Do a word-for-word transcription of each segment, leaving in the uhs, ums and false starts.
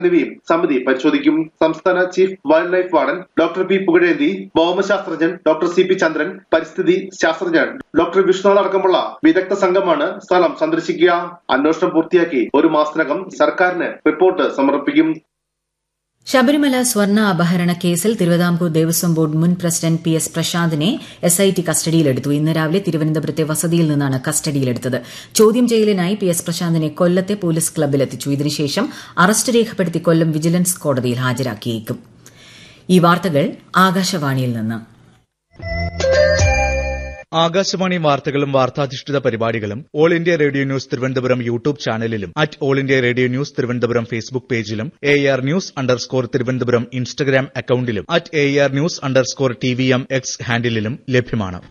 എന്നിവയും സമിതി പരിശോധിക്കും. സംസ്ഥാന chief wild life warden doctor P Pugazhenthi, ഭൗമശാസ്ത്രജ്ഞൻ doctor C P ചന്ദ്രൻ, പരിസ്ഥിതി ശാസ്ത്രജ്ഞൻ ഡോക്ടർ വിഷ്ണുനാഥ് അടക്കമുള്ള വിദഗ്ധ സംഘമാണ് സ്ഥലം സന്ദർശിക്കുക. അന്വേഷണം പൂർത്തിയാക്കി ഒരു മാസത്തിനകം സർക്കാരിന് റിപ്പോർട്ട് സമർപ്പിക്കും. ശബരിമല സ്വർണ്ണ അപഹരണ കേസിൽ തിരുവിതാംകൂർ ദേവസ്വം ബോർഡ് മുൻ president P S പ്രശാന്തിനെ S I T കസ്റ്റഡിയിലെടുത്തു. ഇന്ന് രാവിലെ തിരുവനന്തപുരത്തെ വസതിയിൽ നിന്നാണ് കസ്റ്റഡിയിലെടുത്തത്. ചോദ്യം ചെയ്യലിനായി പി എസ് പ്രശാന്തിനെ കൊല്ലത്തെ പോലീസ് ക്ലബ്ബിലെത്തിച്ചു. ഇതിനുശേഷം അറസ്റ്റ് രേഖപ്പെടുത്തി കൊല്ലം വിജിലൻസ് കോടതിയിൽ ഹാജരാക്കിയേക്കും. ഈ വാർത്തകൾ ആകാശവാണിയിൽ നിന്ന്. ആകാശവാണി വാർത്തകളും വാർത്താധിഷ്ഠിത പരിപാടികളും all India radio news Thiruvananthapuram YouTube ചാനലിലും at all India radio news Thiruvananthapuram Facebook പേജിലും A R news underscore Thiruvananthapuram Instagram അക്കൌണ്ടിലും at A R news underscore T V M X ഹാൻഡിലും ലഭ്യമാണ്.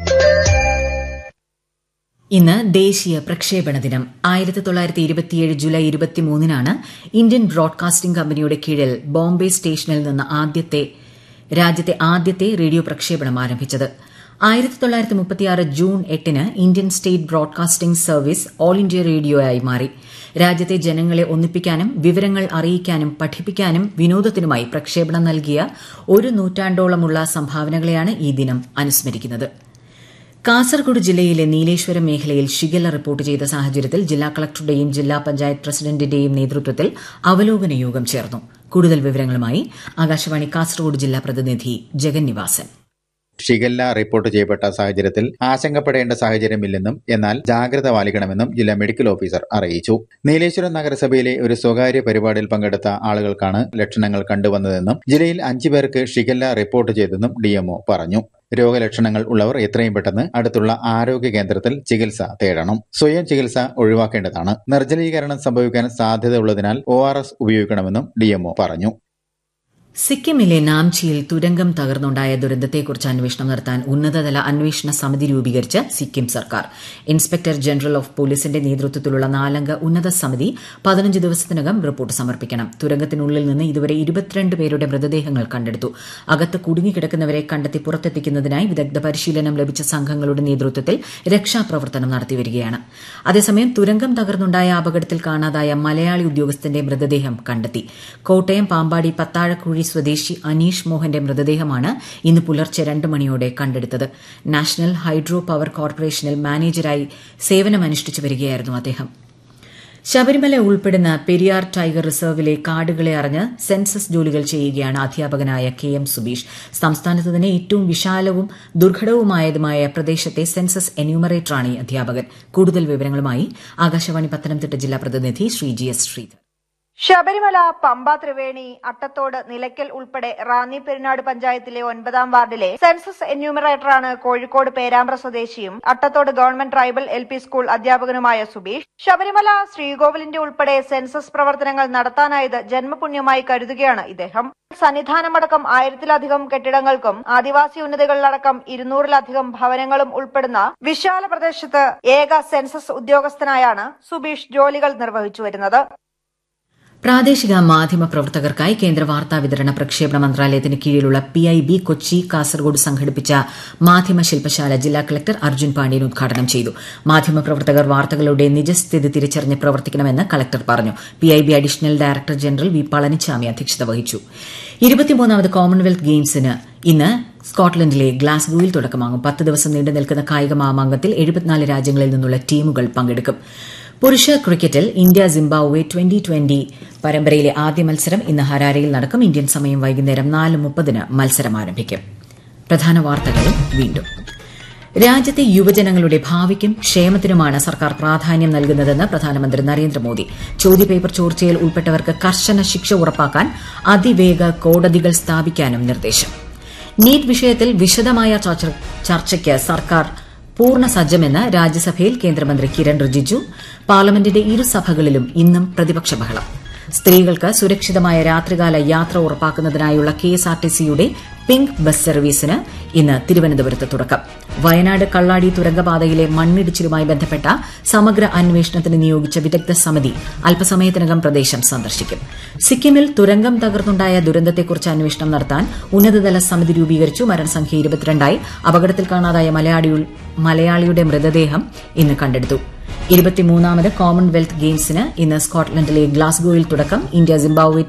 ഇന്ന് ദേശീയ പ്രക്ഷേപണ ദിനം. ആയിരത്തി തൊള്ളായിരത്തി ഇരുപത്തിയേഴ് ജൂലൈ ഇരുപത്തിമൂന്നിനാണ് ഇന്ത്യൻ ബ്രോഡ്കാസ്റ്റിംഗ് കമ്പനിയുടെ കീഴിൽ ബോംബെ സ്റ്റേഷനിൽ നിന്ന് ആദ്യത്തെ രാജ്യത്തെ ആദ്യത്തെ റേഡിയോ പ്രക്ഷേപണം ആരംഭിച്ചത്. ആയിരത്തി തൊള്ളായിരത്തി മുപ്പത്തിയാറ് ജൂൺ എട്ടിന് Indian state broadcasting service all India റേഡിയോയായി മാറി. രാജ്യത്തെ ജനങ്ങളെ ഒന്നിപ്പിക്കാനും വിവരങ്ങൾ അറിയിക്കാനും പഠിപ്പിക്കാനും വിനോദത്തിനുമായി പ്രക്ഷേപണം നൽകിയ ഒരു നൂറ്റാണ്ടോളമുള്ള സംഭാവനകളെയാണ് ഈ ദിനം അനുസ്മരിക്കുന്നത്. കാസർഗോഡ് ജില്ലയിലെ നീലേശ്വരം മേഖലയിൽ ഷിഗല്ല റിപ്പോർട്ട് ചെയ്ത സാഹചര്യത്തിൽ ജില്ലാ കളക്ടറുടെയും ജില്ലാ പഞ്ചായത്ത് പ്രസിഡന്റിന്റെയും നേതൃത്വത്തിൽ അവലോകന യോഗം ചേർന്നു. കൂടുതൽ വിവരങ്ങളുമായി ആകാശവാണി കാസർഗോഡ് ജില്ലാ പ്രതിനിധി ജഗൻ നിവാസൻ. ഷിഗല്ല റിപ്പോർട്ട് ചെയ്യപ്പെട്ട സാഹചര്യത്തിൽ ആശങ്കപ്പെടേണ്ട സാഹചര്യമില്ലെന്നും എന്നാൽ ജാഗ്രത പാലിക്കണമെന്നും ജില്ലാ മെഡിക്കൽ ഓഫീസർ അറിയിച്ചു. നീലേശ്വരം നഗരസഭയിലെ ഒരു സ്വകാര്യ പരിപാടിയിൽ പങ്കെടുത്ത ആളുകൾക്കാണ് ലക്ഷണങ്ങൾ കണ്ടുവന്നതെന്നും ജില്ലയിൽ അഞ്ചു പേർക്ക് ഷിഗല്ല റിപ്പോർട്ട് ചെയ്തെന്നും ഡിഎംഒ പറഞ്ഞു. രോഗലക്ഷണങ്ങൾ ഉള്ളവർ എത്രയും പെട്ടെന്ന് അടുത്തുള്ള ആരോഗ്യ കേന്ദ്രത്തിൽ ചികിത്സ തേടണം. സ്വയം ചികിത്സ ഒഴിവാക്കേണ്ടതാണ്. നിർജ്ജലീകരണം സംഭവിക്കാൻ സാധ്യതയുള്ളതിനാൽ ഒ ആർ എസ് ഉപയോഗിക്കണമെന്നും ഡിഎംഒ പറഞ്ഞു. സിക്കിമിലെ നാംചിയിൽ തുരങ്കം തകർന്നുണ്ടായ ദുരന്തത്തെക്കുറിച്ച് അന്വേഷണം നടത്താൻ ഉന്നതതല അന്വേഷണ സമിതി രൂപീകരിച്ച് സിക്കിം സർക്കാർ. ഇൻസ്പെക്ടർ ജനറൽ ഓഫ് പോലീസിന്റെ നേതൃത്വത്തിലുള്ള നാലംഗ ഉന്നത സമിതി പതിനഞ്ച് ദിവസത്തിനകം റിപ്പോർട്ട് സമർപ്പിക്കണം. തുരങ്കത്തിനുള്ളിൽ നിന്ന് ഇതുവരെ ഇരുപത്തിരണ്ട് പേരുടെ മൃതദേഹങ്ങൾ കണ്ടെടുത്തു. അകത്ത് കുടുങ്ങിക്കിടക്കുന്നവരെ കണ്ടെത്തി പുറത്തെത്തിക്കുന്നതിനായി വിദഗ്ധ പരിശീലനം ലഭിച്ച സംഘങ്ങളുടെ നേതൃത്വത്തിൽ രക്ഷാപ്രവർത്തനം നടത്തിവരികയാണ്. അതേസമയം തുരങ്കം തകർന്നുണ്ടായ അപകടത്തിൽ കാണാതായ മലയാളി ഉദ്യോഗസ്ഥന്റെ മൃതദേഹം കണ്ടെത്തി. കോട്ടയം പാമ്പാടി പത്താഴക്കുഴി സ്വദേശി അനീഷ് മോഹന്റെ മൃതദേഹമാണ് ഇന്ന് പുലർച്ചെ രണ്ട് മണിയോടെ കണ്ടെടുത്തത്. നാഷണൽ ഹൈഡ്രോ പവർ കോർപ്പറേഷനിൽ മാനേജരായി സേവനമനുഷ്ഠിച്ചു വരികയായിരുന്നു അദ്ദേഹം. ശബരിമല ഉൾപ്പെടുന്ന പെരിയാർ ടൈഗർ റിസർവിലെ കാടുകളെ അറിഞ്ഞ് സെൻസസ് ജോലികൾ ചെയ്യുകയാണ് അധ്യാപകനായ കെ എം സുബീഷ്. സംസ്ഥാനത്ത് തന്നെ ഏറ്റവും വിശാലവും ദുർഘടവുമായതുമായ പ്രദേശത്തെ സെൻസസ് എന്യൂമറേറ്ററാണ് ഈ അധ്യാപകൻ. കൂടുതൽ വിവരങ്ങളുമായി ആകാശവാണി പത്തനംതിട്ട ജില്ലാ പ്രതിനിധി ശ്രീ ജി എസ് ശ്രീധർ. ശബരിമല, പമ്പ, ത്രിവേണി, അട്ടത്തോട്, നിലയ്ക്കൽ ഉൾപ്പെടെ റാന്നി പെരിനാട് പഞ്ചായത്തിലെ ഒൻപതാം വാർഡിലെ സെൻസസ് എന്യൂമറേറ്ററാണ് കോഴിക്കോട് പേരാമ്പ്ര സ്വദേശിയും Attathodu government tribal L P school അധ്യാപകനുമായ Subeesh. Sabarimala, ശ്രീകോവിലിന്റെ ഉൾപ്പെടെ സെൻസസ് പ്രവർത്തനങ്ങൾ നടത്താനായത് ജന്മപുണ്യമായി കരുതുകയാണ് ഇദ്ദേഹം. സന്നിധാനമടക്കം ആയിരത്തിലധികം കെട്ടിടങ്ങൾക്കും ആദിവാസി ഉന്നതികളിലടക്കം ഇരുന്നൂറിലധികം ഭവനങ്ങളും ഉൾപ്പെടുന്ന വിശാല പ്രദേശത്ത് ഏക സെൻസസ് ഉദ്യോഗസ്ഥനായാണ് സുബീഷ് ജോലികൾ നിർവഹിച്ചു വരുന്നത്. പ്രാദേശിക മാധ്യമ പ്രവർത്തകർക്കായി കേന്ദ്ര വാർത്താ വിതരണ പ്രക്ഷേപണ മന്ത്രാലയത്തിന് കീഴിലുള്ള P I B Kochi Kasaragod സംഘടിപ്പിച്ച മാധ്യമ ശില്പശാല ജില്ലാ കളക്ടർ അർജുൻ പാണ്ഡ്യൻ ഉദ്ഘാടനം ചെയ്തു. മാധ്യമ പ്രവർത്തകർ വാർത്തകളുടെ നിജസ്ഥിതി തിരിച്ചറിഞ്ഞ് പ്രവർത്തിക്കണമെന്ന് കളക്ടർ പറഞ്ഞു. P I B additional director general V Palaniswami അധ്യക്ഷത വഹിച്ചു. ഇരുപത്തിമൂന്നാമത് കോമൺവെൽത്ത് ഗെയിംസിന് ഇന്ന് സ്കോട്ട്ലൻഡിലെ ഗ്ലാസ്ഗോയിൽ തുടക്കമാകും. പത്ത് ദിവസം നീണ്ടു നിൽക്കുന്ന കായിക മാമാങ്കത്തിൽ എഴുപത്തിനാല് രാജ്യങ്ങളിൽ നിന്നുള്ള ടീമുകൾ പങ്കെടുക്കും. പുരുഷ ക്രിക്കറ്റിൽ ഇന്ത്യ സിംബാബ്വെ ട്വന്റി ട്വന്റി പരമ്പരയിലെ ആദ്യ മത്സരം ഇന്ന് ഹരാരയിൽ നടക്കും. ഇന്ത്യൻ സമയം വൈകുന്നേരം നാല് മുപ്പതിന് മത്സരം ആരംഭിക്കും. പ്രധാന വാർത്തകൾ വീണ്ടും. രാജ്യത്തെ യുവജനങ്ങളുടെ ഭാവിക്കും ക്ഷേമത്തിനുമാണ് സർക്കാർ പ്രാധാന്യം നൽകുന്നതെന്ന് പ്രധാനമന്ത്രി നരേന്ദ്രമോദി. ചോദ്യപേപ്പർ ചോർച്ചയിൽ ഉൾപ്പെട്ടവർക്ക് കർശന ശിക്ഷ ഉറപ്പാക്കാൻ അതിവേഗ കോടതികൾ സ്ഥാപിക്കാനും നിർദ്ദേശം. നീറ്റ് വിഷയത്തിൽ വിശദമായ ചർച്ചയ്ക്ക് സർക്കാർ പൂർണ്ണ സജ്ജമെന്ന് രാജ്യസഭയിൽ കേന്ദ്രമന്ത്രി കിരൺ റിജിജു. പാർലമെന്റിന്റെ ഇരുസഭകളിലും ഇന്നും പ്രതിപക്ഷ ബഹളം. സ്ത്രീകൾക്ക് സുരക്ഷിതമായ രാത്രികാല യാത്ര ഉറപ്പാക്കുന്നതിനായുള്ള കെഎസ്ആർടിസിയുടെ പിങ്ക് ബസ് സർവീസിന് ഇന്ന് തിരുവനന്തപുരത്ത് തുടക്കം. വയനാട് കള്ളാടി തുരങ്കപാതയിലെ മണ്ണിടിച്ചിലുമായി ബന്ധപ്പെട്ട സമഗ്ര അന്വേഷണത്തിന് നിയോഗിച്ച വിദഗ്ധ സമിതി അല്പസമയത്തിനകം പ്രദേശം സന്ദർശിക്കും. സിക്കിമിൽ തുരങ്കം തകർന്നുണ്ടായ ദുരന്തത്തെക്കുറിച്ച് അന്വേഷണം നടത്താൻ ഉന്നതതല സമിതി രൂപീകരിച്ചു. മരണസംഖ്യ ഇരുപത്തിരണ്ടായി. അപകടത്തിൽ കാണാതായ മലയാളിയുടെ മൃതദേഹം ഇന്ന് കണ്ടെടുത്തു. ഇരുപത്തിമൂന്നാമത് കോമൺവെൽത്ത് ഗെയിംസിന് ഇന്ന് സ്കോട്ട്ലൻഡിലെ ഗ്ലാസ്ഗോയിൽ തുടക്കം. India Zimbabwe